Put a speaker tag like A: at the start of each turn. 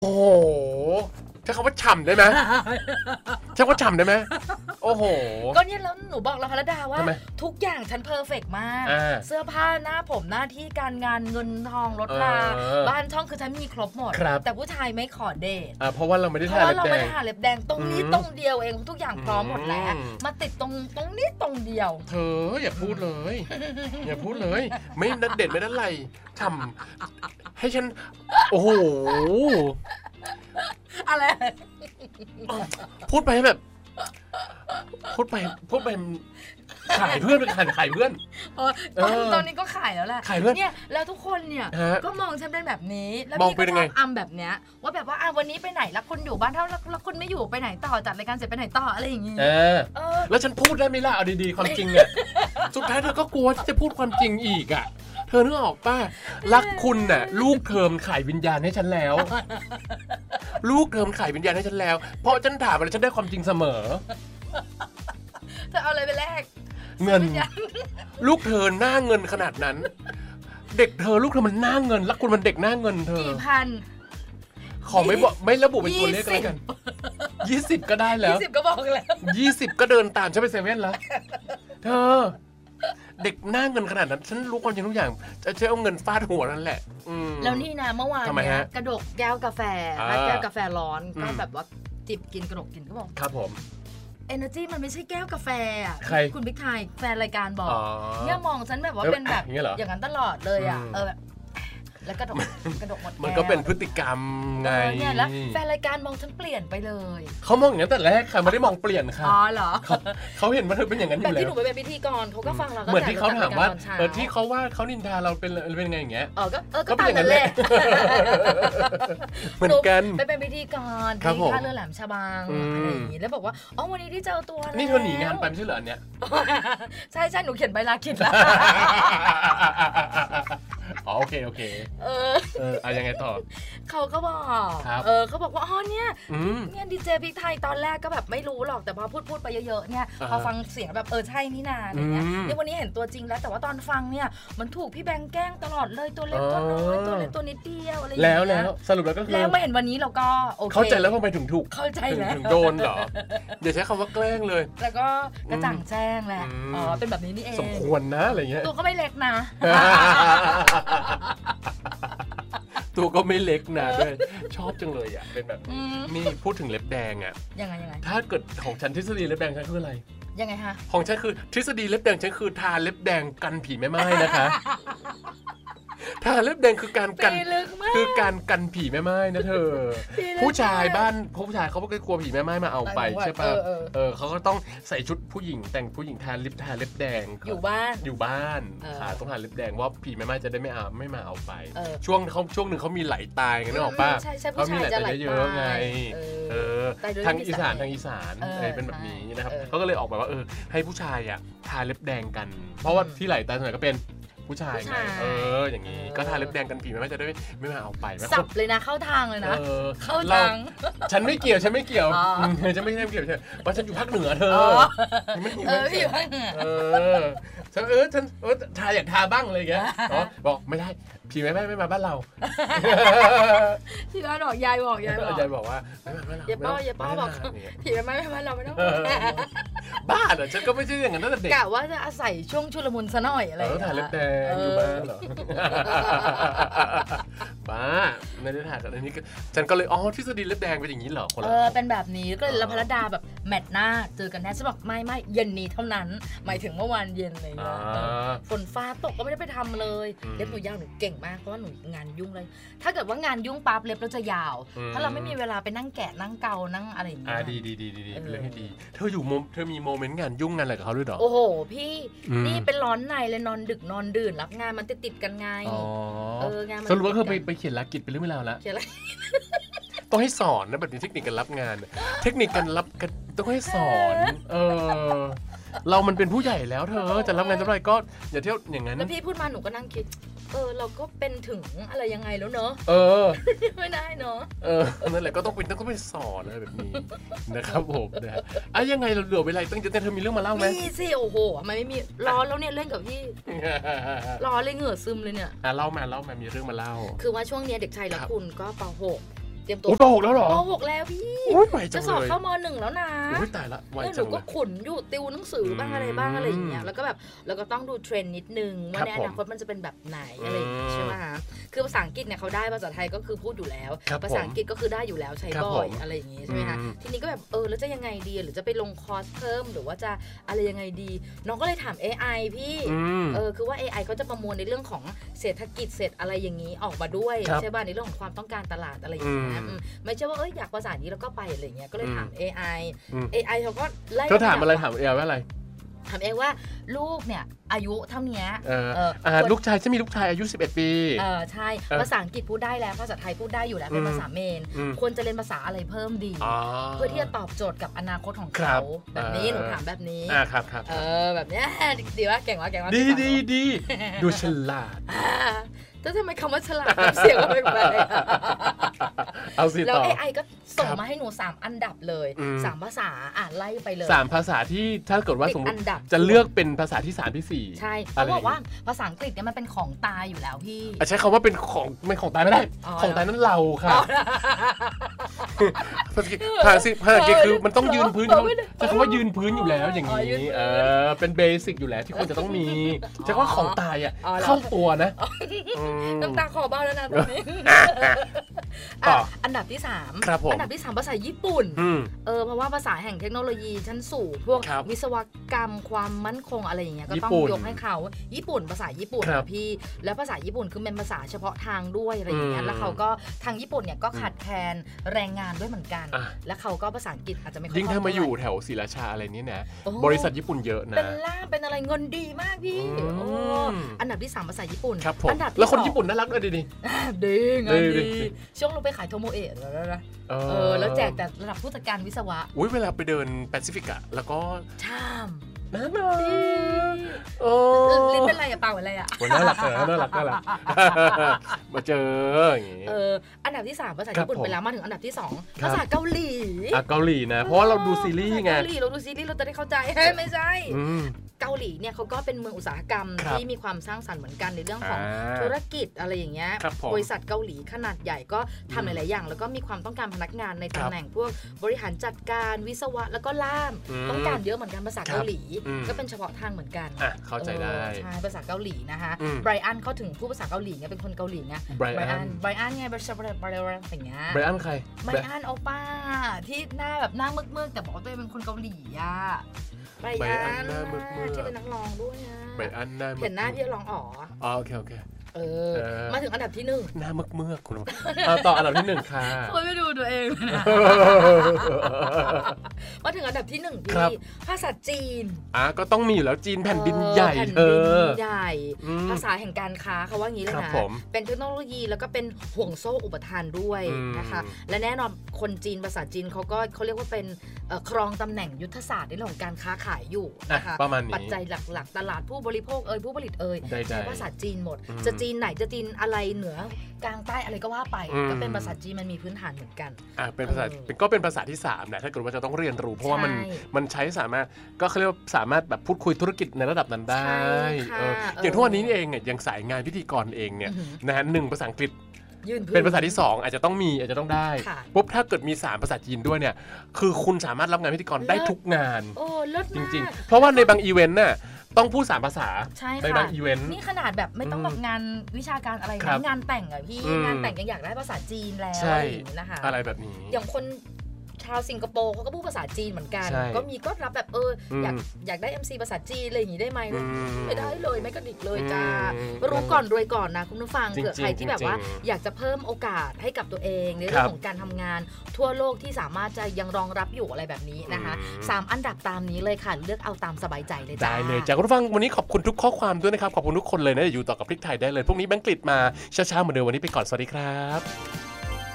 A: โอ้โหใช้คำว่าฉ่ำได้ไหมใช้คำว่าฉ่ำได้ไหมโอ้โห
B: ก็เนี่ยแล้วหนูบอกเราพระดาว่าทุกอย่างฉันเพอร์เฟกต์มากเสื้อผ้าหน้าผมหน้าที่การงานเงินทองรถราบ้านช่องคือฉันมีครบหมดแต่ผู้ชายไม่ขอเดท
A: เพราะว่าเราไม่ได้ทา
B: เล็บแดงตรงนี้ตรงเดียวเองทุกอย่างพร้อมหมดแล้วมาติดตรงนี้ตรงเดียว
A: เธออย่าพูดเลยอย่าพูดเลยไม่นัดเด็ดไม่นัดไรฉ่ำให้ฉันโอ้โห
B: อะไร
A: พูดไปแบบพูดไปขายเพื่อนไปขายเพื่อน
B: ตอนนี้ก็ขายแล้วแหละ
A: ขายเพื่อน
B: เนี่ยแล้วทุกคนเนี่ยก็มองฉันเป็นแบบนี้แล้ว
A: พี่ก็ชอบ
B: อำแบบเนี้ยว่าแบบว่าวันนี้ไปไหนแล้วคุณอยู่บ้านเท่าแล้วคุณไม่อยู่ไปไหนต่อจัดรายการเสร็จไปไหนต่ออะไรอย่างงี้
A: แล้วฉันพูดได้ไหมล่ะเอาดีๆความจริงเนี่ยสุดท้ายเธอก็กลัวที่จะพูดความจริงอีกอ่ะเธอนึกออกป่ะรักคุณน่ะลูกเทอมขายวิญญาณให้ฉันแล้วลูกเทอมขายวิญญาณให้ฉันแล้วเพราะฉันถามอะไรฉันได้ความจริงเสมอ
B: จะเอาอะไรไปแลก
A: เงินลูกเธอหน้าเงินขนาดนั้นเด็กเธอลูกเธอมันหน้าเงินรักคุณมันเด็กหน้าเงินเธอ
B: กี่พัน
A: ขอไม่บอกไม่ระบุเป็นตัวเลขอะไรกัน20ก็ได้แล้ว
B: 20ก็บอกแล้ว
A: 20ก็เดินตามฉันไปเซเว่นแล้วเธอเด็กหน้าเงินขนาดนั้นฉันรู้ความจริงทุกอย่างจะใช้เอาเงินฟาดหัวนั่นแหละ
B: แล้วนี่นะเมื่อวานเนี่ยกระดกแก้วกาแฟแก้วกาแฟร้อนก็แบบว่าจิบกินกระดกกินก็บอก
A: ครับผม
B: Energy มันไม่ใช่แก้วกาแฟอ่ะคุณบิ๊กไทยแฟนรายการบอกเนี่ยมองฉันแบบว่าเป็นแบบอย่างนั้นตลอดเลยอ่ะแบบแล้วกระดกหมด
A: มันก็เป็นพฤติกรรมไง
B: เนี่ยแล้วแฟนรายการมองฉันเปลี่ยนไปเลย
A: เขามองอย่างนั้นแต่แรกค่ะไม่ได้มองเปลี่ยนค่ะ
B: อ๋อเหรอ
A: เขาเห็นว่าเธอเป็นอย่างนั้นอยู่แล้ว
B: แบบที่หนูไปเป็นพิธีกรเขาก็ฟังเรา
A: เหมือนที่เขาถามว่าที่เขาว่าเขานินทาเราเป็นไงอย่างเงี้ย
B: ก็เป็นอย่างนั้นแหละ
A: เหมือนกัน
B: ไปเป็นพิธีกรที่ท่าเรือแหลมฉบังอะไรอย่างงี้แล้วบอกว่าอ๋อวันนี้ที่เจอตัว
A: นี่เธอหนีงานไปไม่ใช่เหรอเนี่ย
B: ใช่หนูเขียนใบลากิจแล้ว
A: โอเคยังไงต่อ
B: เขาก็บอกเขาบอกว่าอ๋อเนี่ยดีเจพริกไทยตอนแรกก็แบบไม่รู้หรอกแต่พอพูดไปเยอะๆเนี่ยพอฟังเสียงแบบใช่นี่นาอะไรเงี้ยนี่วันนี้เห็นตัวจริงแล้วแต่ว่าตอนฟังเนี่ยมันถูกพี่แบงค์แกล้งตลอดเลยตัวเล็กตัวน้อยตัวเล็กตัวนิดเดียวอะไรอย่างเงี้ย
A: แล้วสรุปแล้วก็คือ
B: แล้วมาเห็นวันนี้เราก็โอเค
A: เข้าใจแล้วทำไมถึงถูก
B: เข้าใจแล้ว
A: ถึงโดนเหรอเดี๋ยวใช้คำว่าแกล้งเลย
B: แล้วก็กระจ่างแจ้งแหละเป็นแบบนี้นี่เอง
A: สมควรนะอะไรเงี้ย
B: ตัวก็ไม่เล็กนะ
A: ตัวก็ไม่เล็กนะด้วยชอบจังเลยอ่ะเป็นแบบนี่พูดถึงเล็บแดงอ่ะ
B: ยังไง
A: ถ้าเกิดของฉันทฤษฎีเล็บแดงฉันคืออะไร
B: ยังไงคะ
A: ของฉันคือทฤษฎีเล็บแดงฉันคือทาเล็บแดงกันผีแม่ไม้นะคะทาเล็บแดงคือการกันผีแม่ไม้นะเธอผู้ชายเขาก็กลัวผีแม่ไม้มาเอาไปใช่ป่ะเขาก็ต้องใส่ชุดผู้หญิงแต่งผู้หญิงทาเล็บแดง
B: อยู่บ้าน
A: ต้องทาเล็บแดงว่าผีแม่ไม้จะได้ไม่มาเอาไปช่วงหนึ่งเขามีไหลตายกันนึกออกป่ะเขามีไหลตายเยอะไงทางอีสานเป็นแบบนี้นะครับเขาก็เลยออกแบบว่าให้ผู้ชายอ่ะทาเล็บแดงกันเพราะว่าที่ไหลตายส่วนใหญ่ก็เป็นผู้ชายไงอย่างนี้ก็ทาเล็บแดงกันผีไม่จะได้ไม่มาเอาไป
B: สับเลยนะเข้าทางเลยนะเข้าทาง
A: ฉันไม่เกี่ยวฉันไม่เกี่ยวเพราะฉันอยู่ภาคเหนือเธอ
B: พี่อยู่ภาคเหนือ
A: ฉันทาอยากทาบ้างอะไรอย่างเงี้ยบอกไม่ได้ผีไม่มาบ้านเรา
B: พี่บ้านบอกยายบอก
A: ว่า
B: อย่าป้อบอกผีไม่มาบ้านเราไม่ต้อง
A: บ้าเหรอฉันก็ไม่ใช่อย่างนั้นตั้งแต่เด็ก
B: กะว่าจะอาศัยช่วงชุลมุนซะหน่อยอะไร
A: ถ่ายเล็บแดงอยู่บ้านเหรอบ้าไม่ได้ถ่ายกันอันนี้ฉันก็เลยทฤษฎีเล็บแดงเป็นอย่างนี้เหรอ
B: เป็นแบบนี้ก็เลยพระดาแบบแมทหน้าเจอกันแน่ฉันบอกไม่เย็นนี้เท่านั้นหมายถึงเมื่อวานเย็นเลยนะฝนฟ้าตกก็ไม่ได้ไปทำเลยเล็บหนูยาวหนูเก่งมากเพราะว่าหนูงานยุ่งเลยถ้าเกิดว่างานยุ่งปั๊บเล็บเราจะยาวถ้าเราไม่มีเวลาไปนั่งแกะนั่งเกานั่งอะไรอย่างเงี้ย
A: ดีเป็นเรื่องที่ดีเธอมีโมเมนต์งานยุ่งงานอะไรกับเขาด้วยหรอ
B: โอ้โหพี่นี่เป็นร้อนในเลยนอนดึกนอนดื่นรับงานมันติดกันไง
A: งานสรุปว่าเธอไปเขียนลักกิจไปเรื่องเวลาแล้ว
B: เขียนอะไร
A: ต้องให้สอนนะแบบนี้เทคนิคการรับงานเทคนิคการรับต้องให้สอนเรามันเป็นผู้ใหญ่แล้วเธอจะรับงานเท่าไหร่ก็อย่าเที่ยวอย่างนั้น
B: แล้วพี่พูดมาหนูก็นั่งคิดเราก็เป็นถึงอะไรยังไงแล้วเนอะไม่ได้เนอะ
A: นั่นแหละก็ต้องไปสอนอะไรแบบนี้นะครับผมนะยังไงเราเหลือเวลาตั้งแต่เธอมีเรื่องมาเล่าไหม
B: มีสิโอ้โหมันไม่มีรอแล้วเนี่ยเล่นกับพี่รอเลยเหงื่อซึมเลยเนี่ย
A: เล่ามามีเรื่องมาเล่า
B: คือว่าช่วงนี้เด็กชายละคุณก็ป.6 เตรียมตัว
A: ป.6แล้วเหรอ
B: ป.6แล้วพี่จะสอบเข้าม.1แล้วนะ
A: ตายละ
B: หนูก็ขุนอยู่ติวหนังสือบ้างอะไรบ้างอะไรอย่างเงี้ยแล้วก็แบบเราก็ต้องดูเทรนด์นิดนึงว่าในอนาคตมันจะเป็นแบบไหนอะไรอย่างเงี้ยใช่ไหมคะคือภาษาอังกฤษเนี่ยเขาได้ภาษาไทยก็คือพูดอยู่แล้วภาษาอังกฤษก็คือได้อยู่แล้วใช้บ่อยอะไรอย่างงี้ใช่ไหมคะทีนี้ก็แบบแล้วจะยังไงดีหรือจะไปลงคอร์สเพิ่มหรือว่าจะอะไรยังไงดีน้องก็เลยถาม AI พี่คือว่า AI เขาจะประมวลในเรื่องของเศรษฐกิจเศรษฐอะไรอย่างนี้ออกมาด้วยใช่ป่ะในเรื่องของความต้องการตลาดอะไรอย่างเงี้ยไม่ใช่ว่าอยากภาษานี้แล้วก็ไปอะไรเงี้ยก็เลยถาม AI เขาก็ไล่
A: เขาถามอะไรถาม AI ว่าอะไร
B: ถามเองว่าลูกเนี่ยอายุเท่านี้
A: ลูกชายจะมีลูกชายอายุ11 ปี
B: ใช่ภาษาอังกฤษพูดได้แล้วภาษาไทยพูดได้อยู่แล้วเป็นภาษาเมนควรจะเรียนภาษาอะไรเพิ่มดีเพื่อที่จะตอบโจทย์กับอนาคตของเขาแบบนี้หนูถามแบบนี้
A: ครับ
B: แบบนี้ดีว่าเก่งว่า
A: ดีดูฉลาด
B: แต่ทำไมคำว่าฉลาดเสียงก็ไม่แปลก
A: เอาสิต่อ
B: แล้ว AI ก็ส่งมาให้หนู3อันดับเลย3ภาษาไล่ไปเลย
A: 3ภาษาที่ถ้าเกิดว่าสมมติจะเลือกเป็นภาษาที่3ที่4
B: ใช่เขาบอกว่าภาษาอังกฤษเนี่ยมันเป็นของตายอยู่แล้วพี่
A: ใช้คำว่าเป็นของตายไม่ได้ของตายนั้นเราค่ะภาษาอังกฤษคือมันต้องยืนพื้นใช้คำว่ายืนพื้นอยู่แล้วอย่างนี้เป็นเบสิกอยู่แล้วที่ควรจะต้องมีใช้คำว่าของตายเข้าตัวนะ
B: น้ำตาคอเบ้าแล้วนะตอนนี้อันดับที่3อันดับที่3ภาษาญี่ปุ่นเพราะว่าภาษาแห่งเทคโนโลยีชั้นสูงพวกวิศวกรรมความมั่นคงอะไรอย่างเงี้ยก็ต้องยกให้เขาญี่ปุ่นภาษาญี่ปุ่นพี่แล้วภาษาญี่ปุ่นคือเป็นภาษาเฉพาะทางด้วยอะไรอย่างเงี้ยแล้วเขาก็ทางญี่ปุ่นเนี่ยก็ขาดแคลนแรงงานด้วยเหมือนกันแล้วเขาก็ภาษาอังกฤษอาจจะไม่ค่อย
A: ยิ่งถ้ามาอยู่แถวศรีราชาอะไรนี้นะบริษัทญี่ปุ่นเยอะนะ
B: เป็นล่ามเป็นอะไรเงินดีมากพี่อันดับที่3ภาษาญี่ปุ่น
A: อันดับแล้วคนญี่ปุ่นน่ารักด้วย
B: ดีช่วงเราไปขายโทโมเอะแล้วแจกแต่ระดับผู้จัดการวิศวะ
A: เวลาไปเดินแปซิฟิกะแล้วก็
B: ชาม
A: น่ารัก
B: ลิ้นเป็นไรเปล่าอะไร
A: น่ารักมาเจออย่างงี้
B: อันดับที่3ภาษาญี่ปุ่นไปแล้วมาถึงอันดับที่2ภาษาเกาหลี
A: เกาหลีนะเพราะว่าเราดูซีรีส์ไง
B: เราดูซีรีส์เราจะได้เข้าใจไม่ใช่เกาหลีเนี่ยเขาก็เป็นเมืองอุตสาหกรรมที่มีความสร้างสรรค์เหมือนกันในเรื่องของธุรกิจอะไรอย่างเงี้ยบริษัทเกาหลีขนาดใหญ่ก็ทำหลายๆอย่างแล้วก็มีความต้องการพนักงานในตำแหน่งพวกบริหารจัดการวิศวะแล้วก็ล่ามต้องการเยอะเหมือนกันภาษาเกาหลีก็เป็นเฉพาะทางเหมือนกัน
A: เข้าใจได้
B: ใช่ภาษาเกาหลีนะคะไบรอันเขาถึงพูดภาษาเกาหลีไงเป็นคนเกาหลีไงไบรอันไงไบรอันอย่างเงี้ย
A: ไบรอันใคร
B: ไบรอันโอป้าที่หน้าแบบหน้าเมือกๆแต่บอกว่าตัวเองเป็นคนเกาหลีไบรอันที่เป็นนักร้องด้วย
A: ไบรอันหน้า
B: เห็นหน้าพี่ร้อง
A: โอเค
B: มาถึงอันดับที่1
A: หน้าเมือกคุณต่ออันดับที่1ค่ะ
B: คุณไม่ดูตัวเองนะมาถึงอันดับที่1พี่ภาษาจีน
A: ก็ต้องมีอยู่แล้วจีนแผ่นดินใหญ่
B: ใหญ่ภาษาแห่งการค้าเขาว่างี้เลยนะเป็นเทคโนโลยีแล้วก็เป็นห่วงโซ่อุปทานด้วยนะคะและแน่นอนคนจีนภาษาจีนเขาเรียกว่าเป็นครองตำแหน่งยุทธศาสตร์ในเรื่องของการค้าขายอยู่นะคะปัจจัยหลักๆตลาดผู้บริโภคผู้ผลิตใช้ภาษาจีนหมดจะจีนไหนจะจีนอะไรเหนือกลางใต้อะไรก็ว่าไปก็เป็นภาษาจีนมันมีพื้นฐานเหมือนกัน
A: เป็นภาษาก็เป็นภาษาที่3นะถ้าเกิดว่าจะต้องเรียนรู้เพราะว่ามันใช้สามารถก็เขาเรียกว่าสามารถแบบพูดคุยธุรกิจในระดับนั้นได้อย่างทุกวันนี้เองเนี่ยยังสายงานพิธีกรเองเนี่ยนะฮะ1ภาษาอังกฤษเป็นภาษาที่2อาจจะต้องมีอาจจะต้องได้ปุ๊บถ้าเกิดมี3ภาษาจีนด้วยเนี่ยคือคุณสามารถรับงานพิธีกรได้ทุกงานจริงๆเพราะว่าในบางอีเวนต์น่ะต้องพูด3ภาษาในบางอีเวนต์
B: นี่ขนาดแบบไม่ต้องแบบงานวิชาการอะไรงานแต่งอะพี่งานแต่งยังอยากได้ภาษาจีนแล้วนะคะ
A: อะไรแบบนี้
B: อย่างคนชาวสิงคโปร์เขาก็พูดภาษาจีนเหมือนกันก็มีก็รับแบบอยากได้ MC ภาษาจีนอะไรอย่างงี้ได้ไหมไม่ได้เลยไม่กระดิกเลยจ้ารู้ก่อนรวยก่อนนะคุณผู้ฟังเผื่อใครที่แบบว่าอยากจะเพิ่มโอกาสให้กับตัวเองในเรื่องของการทำงานทั่วโลกที่สามารถจะยังรองรับอยู่อะไรแบบนี้นะคะ3อันดับตามนี้เลยค่ะเลือกเอาตามสบายใจเลยจ้า
A: ได้เลยจ้าคุณผู้ฟังวันนี้ขอบคุณทุกข้อความด้วยนะครับขอบคุณทุกคนเลยนะอยู่ต่อกับพลิกไทยได้เลยพรุ่งนี้แบงค์กฤษมาเช้าๆเหมือนเดิมวันนี้ไปก่อนสวัสดีครับ